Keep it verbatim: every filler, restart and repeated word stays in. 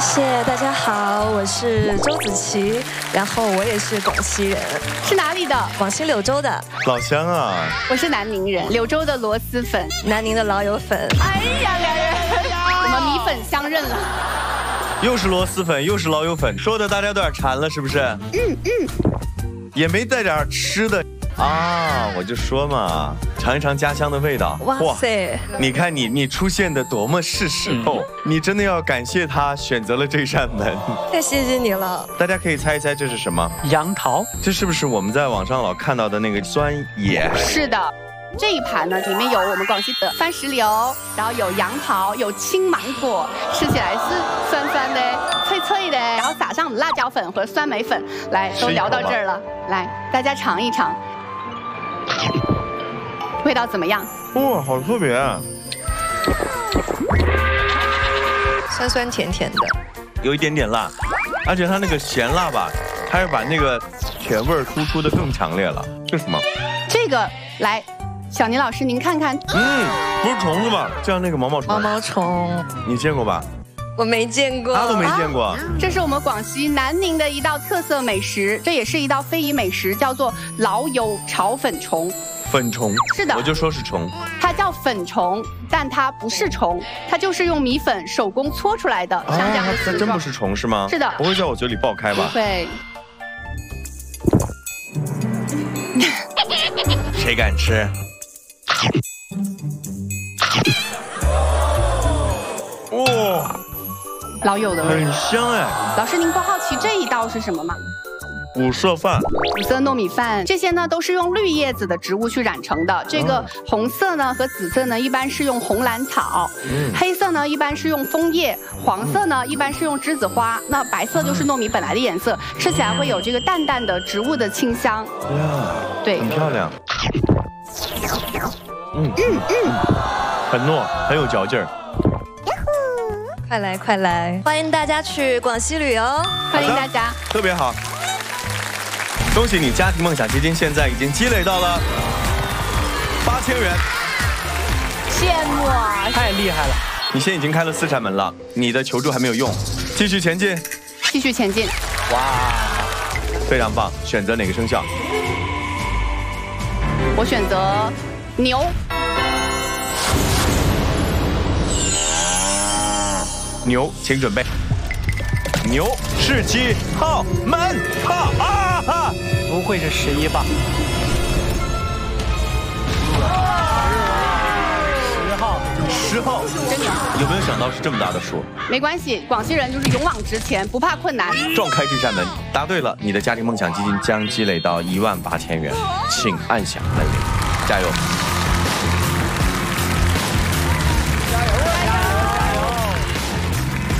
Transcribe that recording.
谢谢大家好，我是周子琪，然后我也是广西人， 是哪里的？ 广西柳州的。 老乡啊， 我是南宁人，柳州的螺蛳粉， 南宁的老友粉。 哎呀，两人我们米粉相认了。 又是螺蛳粉，又是老友粉，说的大家都有点馋了，是不是？嗯嗯，也没带点吃的。啊，我就说嘛，尝一尝家乡的味道。 哇塞！ 你看你你出现的多么是时候，你真的要感谢他选择了这扇门。 太谢谢你了。 大家可以猜一猜这是什么？ 杨桃， 这是不是我们在网上老看到的那个酸野？ 是的。这一盘呢，里面有我们广西的番石榴，然后有杨桃，有青芒果，吃起来是酸酸的、脆脆的，然后撒上辣椒粉和酸梅粉，来，都聊到这儿了，来，大家尝一尝，味道怎么样？ 哇，好特别啊！ 酸酸甜甜的， 有一点点辣，而且它那个咸辣吧，它是把那个甜味儿突出的更强烈了。这是什么？ 这个来。小倪老师，您看看， 嗯，不是虫子吧？像那个毛毛虫。 毛毛虫， 你见过吧？ 我没见过， 他都没见过。啊、 这是我们广西南宁的一道特色美食，这也是一道非遗美食，叫做老友炒粉虫。 粉虫？ 是的， 我就说是虫。 它叫粉虫，但它不是虫，它就是用米粉手工搓出来的，像这样的形状。 它真不是虫是吗？ 是的。 不会在我嘴里爆开吧？ 不会。 谁敢吃？哇、哦， 老友的味， 很香哎。 老师，您不好奇这一道是什么吗？ 五色饭， 五色糯米饭，这些呢都是用绿叶子的植物去染成的。这个红色呢和紫色呢一般是用红兰草，嗯、黑色呢一般是用枫叶，黄色呢一般是用栀子花，那白色就是糯米本来的颜色，吃起来会有这个淡淡的植物的清香。 呀， 对， 很漂亮。嗯嗯嗯，很糯，很有嚼劲儿。 快来快来，欢迎大家去广西旅游， 欢迎大家， 特别好。恭喜你，家庭梦想基金现在已经积累到了八千元， 羡慕啊！ 太厉害了！ 你现在已经开了四扇门了，你的求助还没有用，继续前进， 继续前进。 哇，非常棒！选择哪个生肖？ 我选择牛。 牛，请准备。牛是几号门？哈啊哈！ 不会是十一吧？十号， 十号， 真牛！ 有没有想到是这么大的数？ 没关系，广西人就是勇往直前，不怕困难。 撞开这扇门，答对了，你的家庭梦想基金将积累到一万八千元，请按响门铃，加油！